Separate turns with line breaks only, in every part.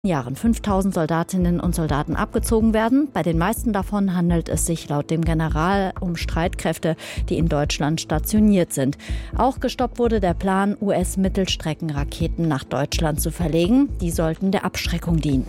Jahren 5000 Soldatinnen und Soldaten abgezogen werden. Bei den meisten davon handelt es sich laut dem General um Streitkräfte, die in Deutschland stationiert sind. Auch gestoppt wurde der Plan, US-Mittelstreckenraketen nach Deutschland zu verlegen. Die sollten der Abschreckung dienen.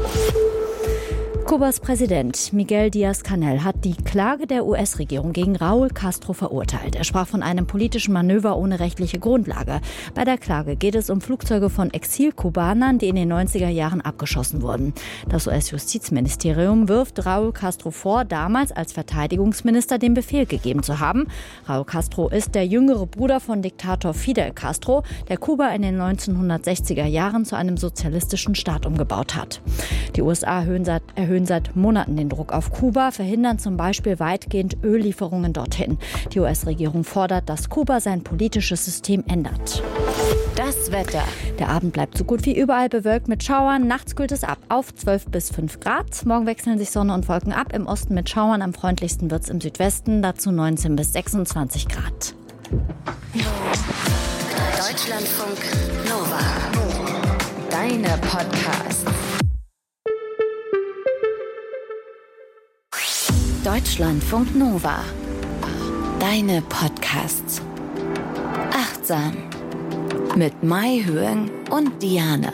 Kubas Präsident Miguel Díaz-Canel hat die Klage der US-Regierung gegen Raúl Castro verurteilt. Er sprach von einem politischen Manöver ohne rechtliche Grundlage. Bei der Klage geht es um Flugzeuge von Exil-Kubanern, die in den 90er Jahren abgeschossen wurden. Das US-Justizministerium wirft Raúl Castro vor, damals als Verteidigungsminister den Befehl gegeben zu haben. Raúl Castro ist der jüngere Bruder von Diktator Fidel Castro, der Kuba in den 1960er Jahren zu einem sozialistischen Staat umgebaut hat. Die USA erhöhen seit Monaten den Druck auf Kuba, verhindern zum Beispiel weitgehend Öllieferungen dorthin. Die US-Regierung fordert, dass Kuba sein politisches System ändert.
Das Wetter.
Der Abend bleibt so gut wie überall bewölkt mit Schauern. Nachts kühlt es ab auf 12 bis 5 Grad. Morgen wechseln sich Sonne und Wolken ab. Im Osten mit Schauern. Am freundlichsten wird es im Südwesten. Dazu 19 bis 26 Grad.
Deutschlandfunk Nova. Deine Podcasts. Deutschlandfunk Nova. Deine Podcasts. Achtsam. Mit Mai Höeng und Diane.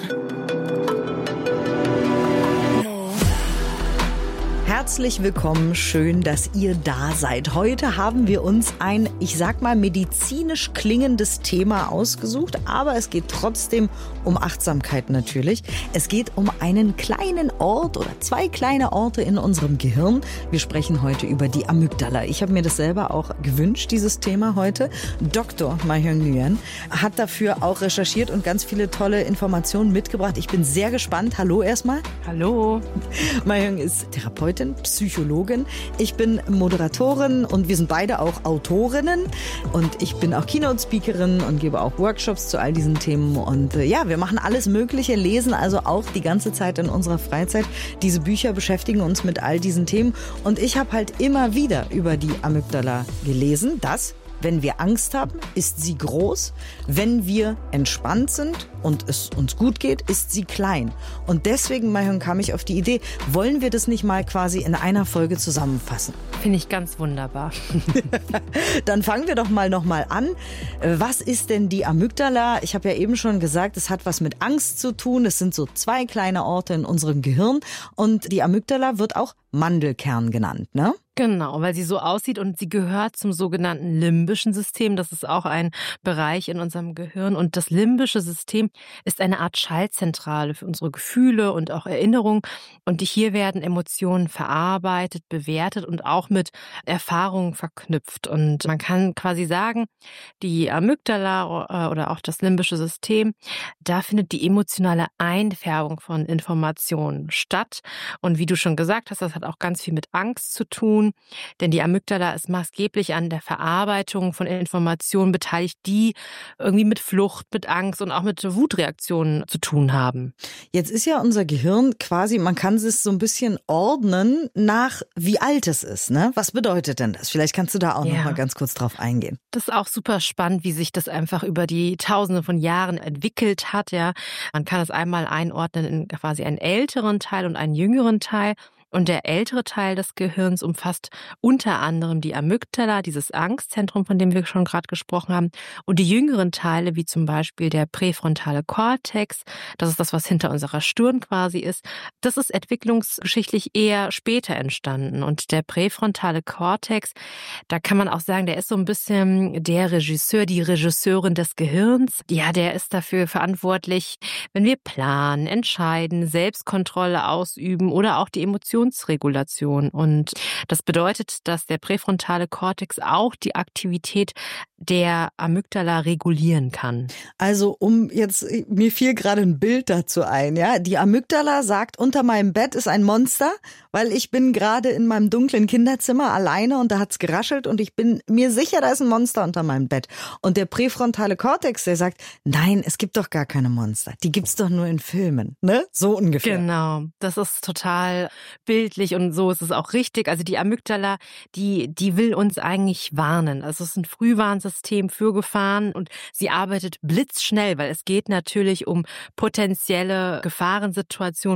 Herzlich willkommen, schön, dass ihr da seid. Heute haben wir uns ein, ich sag mal, medizinisch klingendes Thema ausgesucht, aber es geht trotzdem um Achtsamkeit natürlich. Es geht um einen kleinen Ort oder zwei kleine Orte in unserem Gehirn. Wir sprechen heute über die Amygdala. Ich habe mir das selber auch gewünscht, dieses Thema heute. Dr. Mai Höeng Nguyen hat dafür auch recherchiert und ganz viele tolle Informationen mitgebracht. Ich bin sehr gespannt. Hallo erstmal.
Hallo.
Mai Höeng ist Therapeutin, Psychologin. Ich bin Moderatorin und wir sind beide auch Autorinnen. Und ich bin auch Keynote-Speakerin und gebe auch Workshops zu all diesen Themen. Und ja, wir machen alles Mögliche, lesen also auch die ganze Zeit in unserer Freizeit. Diese Bücher beschäftigen uns mit all diesen Themen. Und ich habe halt immer wieder über die Amygdala gelesen, dass wenn wir Angst haben, ist sie groß. Wenn wir entspannt sind und es uns gut geht, ist sie klein. Und deswegen, Mai Höeng, kam ich auf die Idee, wollen wir das nicht mal quasi in einer Folge zusammenfassen?
Finde ich ganz wunderbar.
Dann fangen wir doch mal nochmal an. Was ist denn die Amygdala? Ich habe ja eben schon gesagt, es hat was mit Angst zu tun. Es sind so zwei kleine Orte in unserem Gehirn. Und die Amygdala wird auch Mandelkern genannt, ne?
Genau, weil sie so aussieht und sie gehört zum sogenannten limbischen System. Das ist auch ein Bereich in unserem Gehirn. Und das limbische System ist eine Art Schaltzentrale für unsere Gefühle und auch Erinnerungen. Und hier werden Emotionen verarbeitet, bewertet und auch mit Erfahrungen verknüpft. Und man kann quasi sagen, die Amygdala oder auch das limbische System, da findet die emotionale Einfärbung von Informationen statt. Und wie du schon gesagt hast, das hat auch ganz viel mit Angst zu tun. Denn die Amygdala ist maßgeblich an der Verarbeitung von Informationen beteiligt, die irgendwie mit Flucht, mit Angst und auch mit Wutreaktionen zu tun haben.
Jetzt ist ja unser Gehirn quasi, man kann es so ein bisschen ordnen nach wie alt es ist, ne? Was bedeutet denn das? Vielleicht kannst du da auch noch mal ganz kurz drauf eingehen.
Das ist auch super spannend, wie sich das einfach über die Tausende von Jahren entwickelt hat, ja. Man kann es einmal einordnen in quasi einen älteren Teil und einen jüngeren Teil. Und der ältere Teil des Gehirns umfasst unter anderem die Amygdala, dieses Angstzentrum, von dem wir schon gerade gesprochen haben. Und die jüngeren Teile, wie zum Beispiel der präfrontale Kortex, das ist das, was hinter unserer Stirn quasi ist, das ist entwicklungsgeschichtlich eher später entstanden. Und der präfrontale Kortex, da kann man auch sagen, der ist so ein bisschen der Regisseur, die Regisseurin des Gehirns. Ja, der ist dafür verantwortlich, wenn wir planen, entscheiden, Selbstkontrolle ausüben oder auch die Emotionen Emotionsregulation. Und das bedeutet, dass der präfrontale Kortex auch die Aktivität der Amygdala regulieren kann.
Also mir fiel gerade ein Bild dazu ein, ja. Die Amygdala sagt, unter meinem Bett ist ein Monster, weil ich bin gerade in meinem dunklen Kinderzimmer alleine und da hat's geraschelt und ich bin mir sicher, da ist ein Monster unter meinem Bett. Und der präfrontale Kortex, der sagt, nein, es gibt doch gar keine Monster. Die gibt's doch nur in Filmen, ne? So ungefähr.
Genau, das ist total bildlich und so ist es auch richtig. Also die Amygdala, die will uns eigentlich warnen. Also es ist ein Frühwarnsystem. Warnsystem für Gefahren und sie arbeitet blitzschnell, weil es geht natürlich um potenzielle Gefahrensituationen